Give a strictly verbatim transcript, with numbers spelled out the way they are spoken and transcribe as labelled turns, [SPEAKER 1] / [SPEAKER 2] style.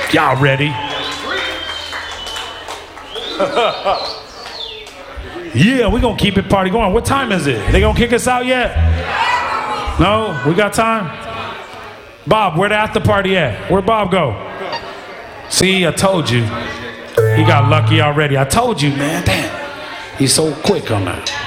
[SPEAKER 1] Y'all ready? Yeah, we gonna keep it party going. What time is it? They gonna kick us out yet? No? We got time? Bob, where the after party at? Where'd Bob go? See, I told you. He got lucky already. I told you, man. Damn. He's so quick on that.